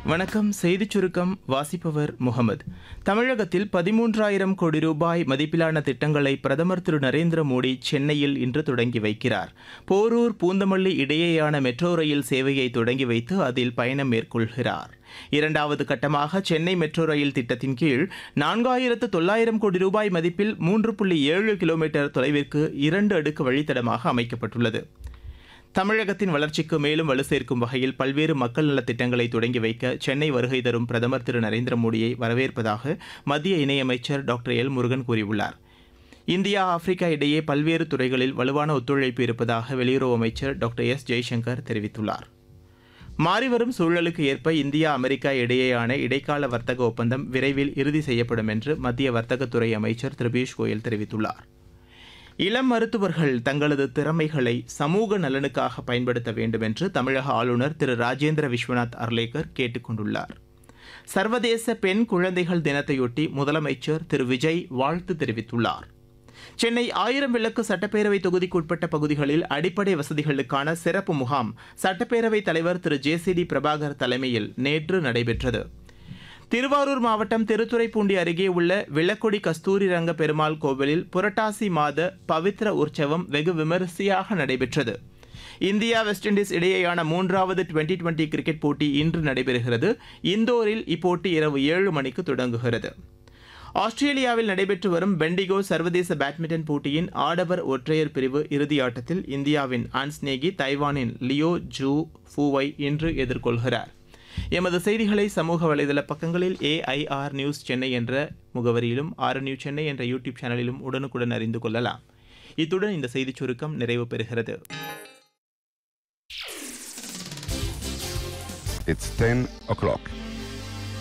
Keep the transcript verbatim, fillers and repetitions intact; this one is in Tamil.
வணக்கம். செய்திச் சுருக்கம் வாசிப்பவர் முகமது. தமிழகத்தில் பதிமூன்றாயிரம் கோடி ரூபாய் மதிப்பிலான திட்டங்களை பிரதமர் திரு நரேந்திர மோடி சென்னையில் இன்று தொடங்கி வைக்கிறார். போரூர் பூந்தமல்லி இடையேயான மெட்ரோ ரயில் சேவையை தொடங்கி வைத்து அதில் பயணம் மேற்கொள்கிறார். இரண்டாவது கட்டமாக சென்னை மெட்ரோ ரயில் திட்டத்தின் கீழ் நான்காயிரத்து தொள்ளாயிரம் கோடி ரூபாய் மதிப்பில் மூன்று புள்ளி ஏழு கிலோமீட்டர் தொலைவிற்கு இரண்டு அடுக்கு வழித்தடமாக அமைக்கப்பட்டுள்ளது. தமிழகத்தின் வளர்ச்சிக்கு மேலும் வலு சேர்க்கும் வகையில் பல்வேறு மக்கள் நலத் திட்டங்களை தொடங்கி வைக்க சென்னை வருகை தரும் பிரதமர் திரு நரேந்திர மோடியை வரவேற்பதாக மத்திய இணையமைச்சர் டாக்டர் எல் முருகன் கூறியுள்ளார். இந்தியா ஆப்பிரிக்கா இடையே பல்வேறு துறைகளில் வலுவான ஒத்துழைப்பு இருப்பதாக வெளியுறவு அமைச்சர் டாக்டர் எஸ் ஜெய்சங்கர் தெரிவித்துள்ளார். மாறிவரும் சூழலுக்கு ஏற்ப இந்தியா அமெரிக்கா இடையேயான இடைக்கால வர்த்தக ஒப்பந்தம் விரைவில் இறுதி செய்யப்படும் என்று மத்திய வர்த்தகத்துறை அமைச்சர் திரு பியூஷ் கோயல் தெரிவித்துள்ளார். இளம் மருத்துவர்கள் தங்களது திறமைகளை சமூக நலனுக்காக பயன்படுத்த வேண்டும் என்று தமிழக ஆளுநர் திரு ராஜேந்திர விஸ்வநாத் அர்லேக்கர் கேட்டுக் கொண்டுள்ளார். சர்வதேச பெண் குழந்தைகள் தினத்தையொட்டி முதலமைச்சர் திரு விஜய் வாழ்த்து தெரிவித்துள்ளார். சென்னை ஆயிரம் விளக்கு சட்டப்பேரவை தொகுதிக்குட்பட்ட பகுதிகளில் அடிப்படை வசதிகளுக்கான சிறப்பு முகாம் சட்டப்பேரவைத் தலைவர் திரு ஜே சி டி பிரபாகர் தலைமையில் நேற்று நடைபெற்றது. திருவாரூர் மாவட்டம் திருத்துறைப்பூண்டி அருகே உள்ள விளக்கொடி கஸ்தூரி ரங்க பெருமாள் கோவிலில் புரட்டாசி மாத பவித்ர உற்சவம் வெகு விமரிசையாக நடைபெற்றது. இந்தியா வெஸ்ட் இண்டீஸ் இடையேயான மூன்றாவது டுவெண்டி டுவெண்டி கிரிக்கெட் போட்டி இன்று நடைபெறுகிறது. இந்தோரில் இப்போட்டி இரவு ஏழு மணிக்கு தொடங்குகிறது. ஆஸ்திரேலியாவில் நடைபெற்று வரும் பெண்டிகோ சர்வதேச பேட்மிண்டன் போட்டியின் ஆடவர் ஒற்றையர் பிரிவு இறுதியாட்டத்தில் இந்தியாவின் ஆன்ஸ்நேகி தைவானின் லியோ ஜூ ஃபூவை இன்று எதிர்கொள்கிறார். எமது செய்திகளை சமூக வலைதள பக்கங்களில் ஏஐஆர் நியூஸ் சென்னை என்ற முகவரியிலும் ஆர் நியூஸ் சென்னை என்ற யூடியூப் சேனலிலும் உடனுக்குடன் அறிந்து கொள்ளலாம். இத்துடன் இந்த செய்திச் சுருக்கம் நிறைவு பெறுகிறது. It's ten o'clock.